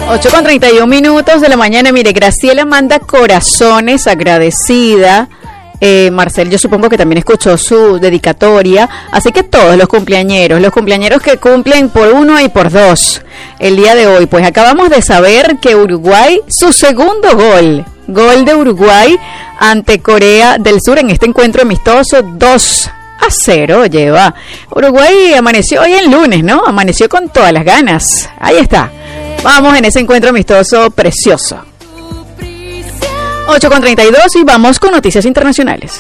8:31 de la mañana. Mire, Graciela manda corazones, agradecida. Marcel, yo supongo que también escuchó su dedicatoria. Así que todos los cumpleañeros que cumplen por uno y por dos el día de hoy, pues acabamos de saber que Uruguay, su segundo gol de Uruguay ante Corea del Sur en este encuentro amistoso, 2-0 lleva. Uruguay amaneció hoy en lunes, ¿no? Amaneció con todas las ganas. Ahí está. Vamos en ese encuentro amistoso precioso. 8:32 y vamos con noticias internacionales.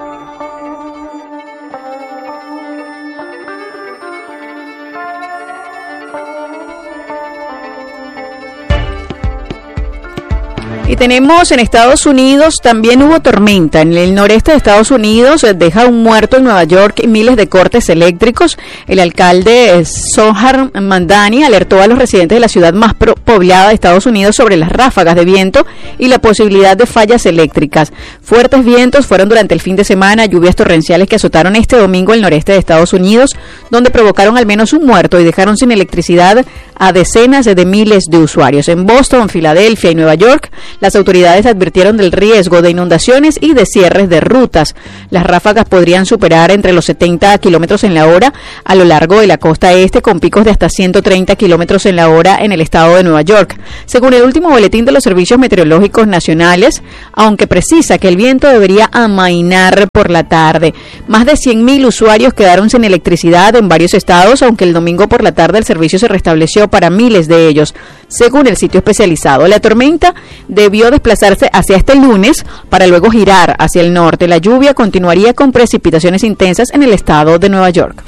Y tenemos en Estados Unidos, también hubo tormenta. En el noreste de Estados Unidos deja un muerto en Nueva York y miles de cortes eléctricos. El alcalde Zohar Mamdani alertó a los residentes de la ciudad más poblada de Estados Unidos sobre las ráfagas de viento y la posibilidad de fallas eléctricas. Fuertes vientos fueron durante el fin de semana, lluvias torrenciales que azotaron este domingo el noreste de Estados Unidos, donde provocaron al menos un muerto y dejaron sin electricidad a decenas de miles de usuarios. En Boston, Filadelfia y Nueva York, las autoridades advirtieron del riesgo de inundaciones y de cierres de rutas. Las ráfagas podrían superar entre los 70 kilómetros en la hora a lo largo de la costa este, con picos de hasta 130 kilómetros en la hora en el estado de Nueva York. Según el último boletín de los servicios meteorológicos nacionales, aunque precisa que el viento debería amainar por la tarde. Más de 100.000 usuarios quedaron sin electricidad en varios estados, aunque el domingo por la tarde el servicio se restableció para miles de ellos, según el sitio especializado. La tormenta debió desplazarse hacia este lunes para luego girar hacia el norte. La lluvia continuaría con precipitaciones intensas en el estado de Nueva York.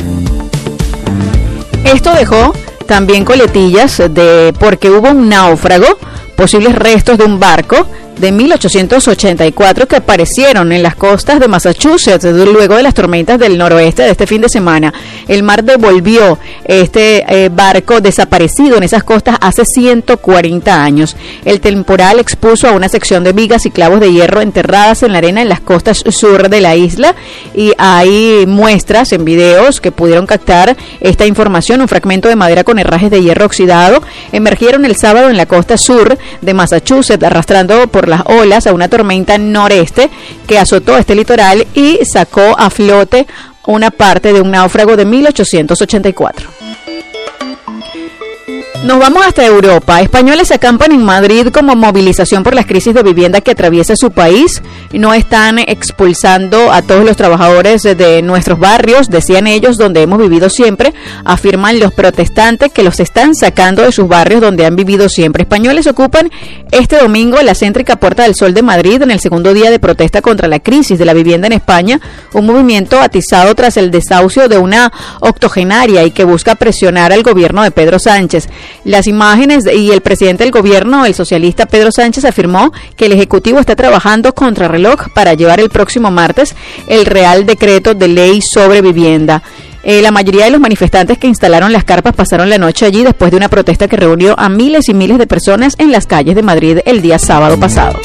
Esto dejó también coletillas porque hubo un náufrago, posibles restos de un barco de 1884 que aparecieron en las costas de Massachusetts luego de las tormentas del noroeste de este fin de semana. El mar devolvió este barco desaparecido en esas costas hace 140 años. El temporal expuso a una sección de vigas y clavos de hierro enterradas en la arena en las costas sur de la isla, y hay muestras en videos que pudieron captar esta información. Un fragmento de madera con herrajes de hierro oxidado emergieron el sábado en la costa sur de Massachusetts, arrastrando por las olas a una tormenta noreste que azotó este litoral y sacó a flote una parte de un náufrago de 1884. Nos vamos hasta Europa. Españoles acampan en Madrid como movilización por las crisis de vivienda que atraviesa su país. No están expulsando a todos los trabajadores de nuestros barrios, decían ellos, donde hemos vivido siempre. Afirman los protestantes que los están sacando de sus barrios donde han vivido siempre. Españoles ocupan este domingo la céntrica Puerta del Sol de Madrid en el segundo día de protesta contra la crisis de la vivienda en España, un movimiento atizado tras el desahucio de una octogenaria y que busca presionar al gobierno de Pedro Sánchez. Las imágenes y el presidente del gobierno, el socialista Pedro Sánchez, afirmó que el Ejecutivo está trabajando contrarreloj para llevar el próximo martes el Real Decreto de Ley sobre Vivienda. La mayoría de los manifestantes que instalaron las carpas pasaron la noche allí después de una protesta que reunió a miles y miles de personas en las calles de Madrid el día sábado pasado.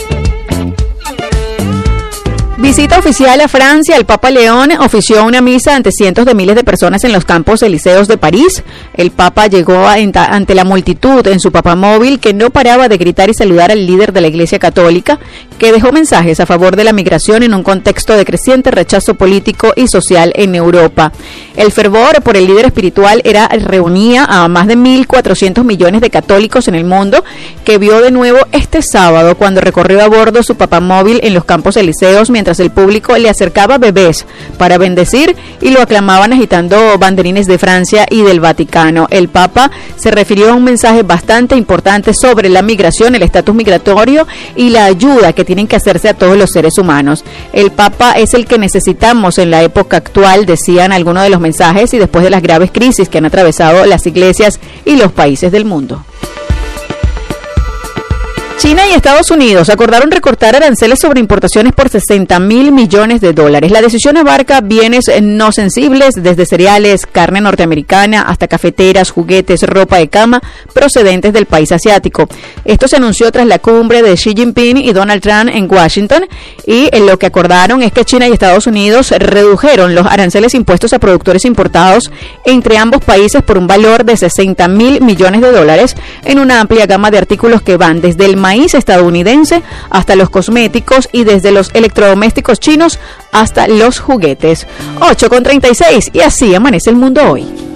Visita oficial a Francia. El Papa León ofició una misa ante cientos de miles de personas en los Campos Elíseos de París. El Papa llegó ante la multitud en su papamóvil, que no paraba de gritar y saludar al líder de la Iglesia Católica, que dejó mensajes a favor de la migración en un contexto de creciente rechazo político y social en Europa. El fervor por el líder espiritual reunía a más de 1.400 millones de católicos en el mundo, que vio de nuevo este sábado cuando recorrió a bordo su papamóvil en los Campos Elíseos, mientras el público le acercaba bebés para bendecir y lo aclamaban agitando banderines de Francia y del Vaticano. El Papa se refirió a un mensaje bastante importante sobre la migración, el estatus migratorio y la ayuda que tienen que hacerse a todos los seres humanos. El Papa es el que necesitamos en la época actual, decían algunos de los mensajes, y después de las graves crisis que han atravesado las iglesias y los países del mundo. China y Estados Unidos acordaron recortar aranceles sobre importaciones por $60.000 millones. La decisión abarca bienes no sensibles, desde cereales, carne norteamericana, hasta cafeteras, juguetes, ropa de cama, procedentes del país asiático. Esto se anunció tras la cumbre de Xi Jinping y Donald Trump en Washington, y lo que acordaron es que China y Estados Unidos redujeron los aranceles impuestos a productores importados entre ambos países por un valor de $60.000 millones en una amplia gama de artículos que van desde el maíz estadounidense hasta los cosméticos y desde los electrodomésticos chinos hasta los juguetes. 8:36, y así amanece el mundo hoy.